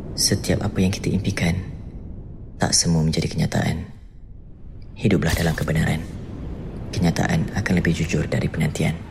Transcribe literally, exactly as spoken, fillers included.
Setiap apa yang kita impikan, tak semua menjadi kenyataan. Hiduplah dalam kebenaran. Kenyataan akan lebih jujur dari penantian.